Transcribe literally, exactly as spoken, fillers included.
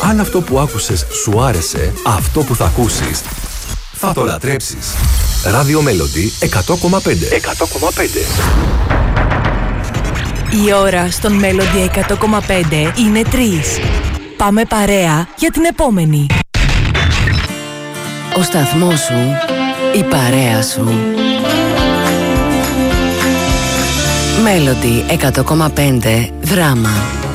Αν αυτό που άκουσες σου άρεσε, αυτό που θα ακούσεις θα το λατρέψεις. Radio Melody εκατό κόμμα πέντε. εκατό κόμμα πέντε. Η ώρα στον Melody εκατό κόμμα πέντε είναι τρεις. Πάμε παρέα για την επόμενη. Ο σταθμός σου, η παρέα σου. Melody εκατό κόμμα πέντε δράμα.